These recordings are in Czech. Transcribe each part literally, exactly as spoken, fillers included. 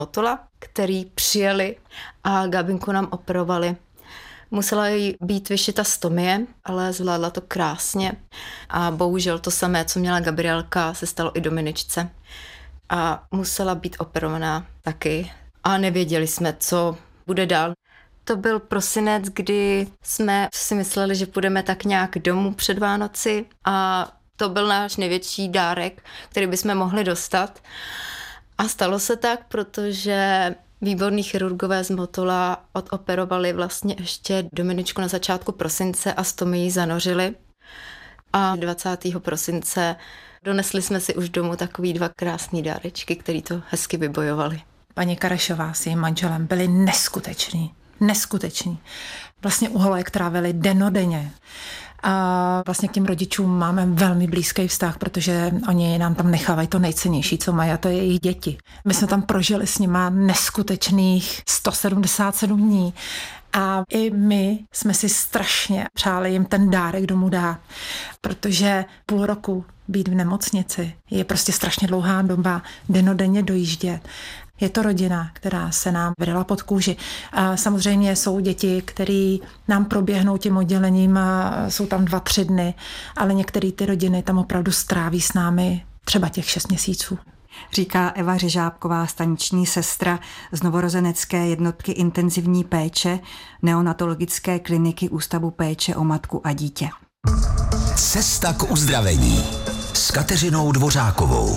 Motola, který přijeli a Gabinku nám operovali. Musela jí být vyšita stomie, ale zvládla to krásně. A bohužel to samé, co měla Gabrielka, se stalo i Dominičce. A musela být operovaná taky. A nevěděli jsme, co bude dál. To byl prosinec, kdy jsme si mysleli, že půjdeme tak nějak domů před Vánoci a to byl náš největší dárek, který bychom mohli dostat. A stalo se tak, protože výborní chirurgové z Motola odoperovali vlastně ještě Dominičku na začátku prosince a stomii zanořili. A dvacátého prosince donesli jsme si už domů takový dva krásný dárečky, který to hezky vybojovali. Paní Karešová s jejím manželem byli neskuteční, neskuteční. Vlastně u holek trávili dennodenně. A vlastně k těm rodičům máme velmi blízký vztah, protože oni nám tam nechávají to nejcennější, co mají, a to je jejich děti. My jsme tam prožili s nima neskutečných sto sedmdesát sedm dní a i my jsme si strašně přáli jim ten dárek domů dát, protože půl roku být v nemocnici je prostě strašně dlouhá doba, dennodenně dojíždět. Je to rodina, která se nám vydala pod kůži. A samozřejmě jsou děti, které nám proběhnou tím oddělením a jsou tam dva, tři dny, ale některé ty rodiny tam opravdu stráví s námi třeba těch šest měsíců. Říká Eva Řežábková, staniční sestra z novorozenecké jednotky intenzivní péče neonatologické kliniky Ústavu péče o matku a dítě. Cesta k uzdravení s Kateřinou Dvořákovou.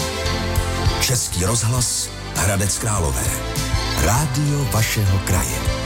Český rozhlas Hradec Králové. Rádio vašeho kraje.